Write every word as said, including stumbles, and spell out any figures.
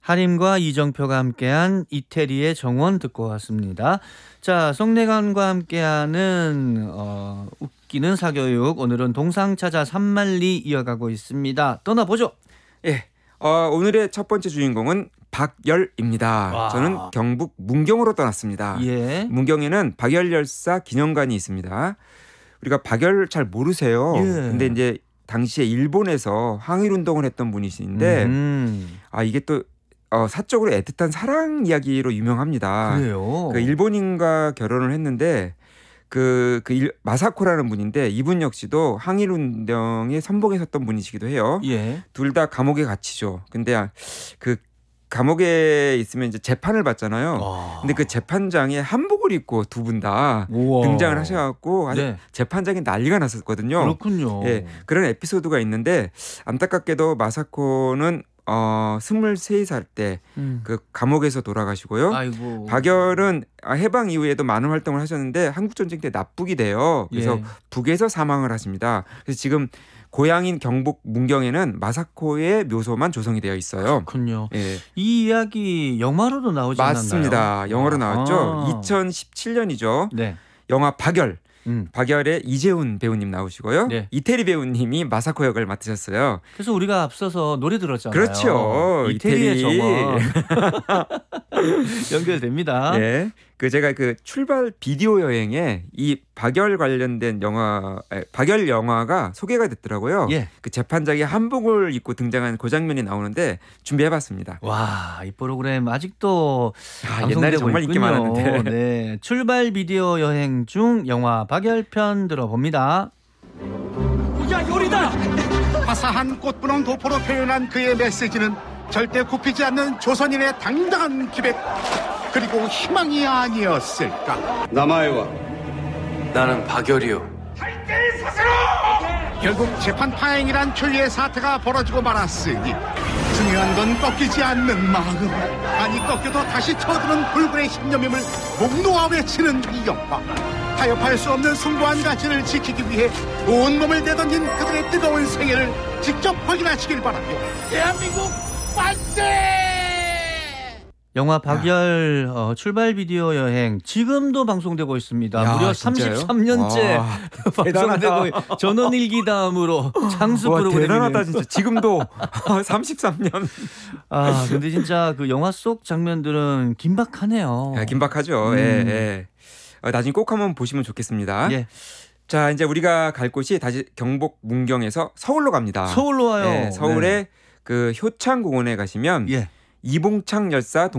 하림과 이정표가 함께한 이태리의 정원 듣고 왔습니다. 자, 송내관과 함께하는 어, 웃기는 사교육, 오늘은 동상차자 산만리 이어가고 있습니다. 떠나보죠. 예, 어, 오늘의 첫 번째 주인공은 박열입니다. 와. 저는 경북 문경으로 떠났습니다. 예. 문경에는 박열열사 기념관이 있습니다. 우리가 박열 잘 모르세요. 예. 근데 이제 당시에 일본에서 항일운동을 했던 분이신데 음. 아 이게 또 어, 사적으로 애틋한 사랑 이야기로 유명합니다. 그래요. 그 일본인과 결혼을 했는데 그, 그 일, 마사코라는 분인데 이분 역시도 항일운동에 선봉에 섰던 분이시기도 해요. 예. 둘 다 감옥에 갇히죠. 근데 그 감옥에 있으면 이제 재판을 받잖아요. 와. 근데 그 재판장에 한복을 입고 두 분 다 등장을 하셔갖고 아주 네. 재판장이 난리가 났었거든요. 그렇군요. 예, 그런 에피소드가 있는데 안타깝게도 마사코는 어, 스물세 살 때 그 음. 감옥에서 돌아가시고요. 아이고. 박열은 해방 이후에도 많은 활동을 하셨는데 한국전쟁 때 납북이 돼요. 그래서 예. 북에서 사망을 하십니다. 그래서 지금 고향인 경북 문경에는 마사코의 묘소만 조성이 되어 있어요. 그렇군요. 예. 이 이야기 영화로도 나오지 않았나요? 맞습니다. 영어로 나왔죠. 아. 이천십칠 년이죠. 네. 영화 박열. 음. 박열의 이재훈 배우님 나오시고요. 네. 이태리 배우님이 마사코 역을 맡으셨어요. 그래서 우리가 앞서서 노래 들었잖아요. 그렇죠. 이태리의 이태리. 정원. 연결됩니다. 예. 그 제가 그 출발 비디오 여행에 이 박열 관련된 영화, 아니, 박열 영화가 소개가 됐더라고요. 예. 그 재판장이 한복을 입고 등장한 그 장면이 나오는데 준비해봤습니다. 와, 이 프로그램 아직도 아, 방송되고 옛날에 정말 있군요. 인기 많았는데. 네, 출발 비디오 여행 중 영화 박열편 들어봅니다. 야, 요리다! 화사한 꽃분홍 도포로 표현한 그의 메시지는 절대 굽히지 않는 조선인의 당당한 기백 그리고 희망이 아니었을까. 나마에와 나는 박열이요. 결국 재판 파행이란 초유의 사태가 벌어지고 말았으니 중요한 건 꺾이지 않는 마음, 아니 꺾여도 다시 쳐드는 불굴의 신념임을 목 놓아 외치는 이 영화. 타협할 수 없는 숭고한 가치를 지키기 위해 온몸을 내던진 그들의 뜨거운 생애를 직접 확인하시길 바라며 대한민국 만세! 영화 박열 어, 출발 비디오 여행 지금도 방송되고 있습니다. 야, 무려 진짜요? 삼십삼 년째 와, 방송되고 있- 전원일기 다음으로 장수 와, 프로그램이네요. 대단하다 진짜. 지금도 삼십삼 년. 아, 근데 진짜 그 영화 속 장면들은 긴박하네요. 야, 긴박하죠. 음. 예, 예. 어, 나중에 꼭 한번 보시면 좋겠습니다. 예. 자, 이제 우리가 갈 곳이 다시 경북 문경에서 서울로 갑니다. 서울로 와요. 예, 서울의 네. 그 효창공원에 가시면 예. 이봉창 열사